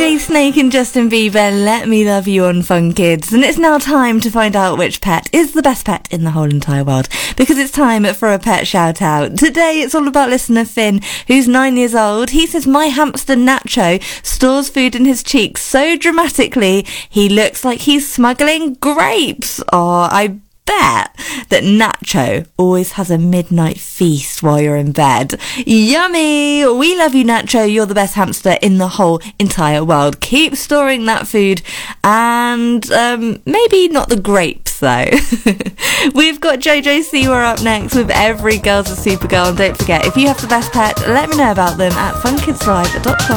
DJ Snake and Justin Bieber, Let Me Love You on Fun Kids. And it's now time to find out which pet is the best pet in the whole entire world, because it's time for a pet shout out. Today it's all about listener Finn, who's 9 years old. He says, my hamster Nacho stores food in his cheeks so dramatically he looks like he's smuggling grapes. Oh, I bet that Nacho always has a midnight feast while you're in bed. Yummy! We love you, Nacho. You're the best hamster in the whole entire world. Keep storing that food, and maybe not the grapes though. We've got Jojo Siwa up next with Every Girl's a Supergirl, and don't forget, if you have the best pet, let me know about them at funkidslive.com.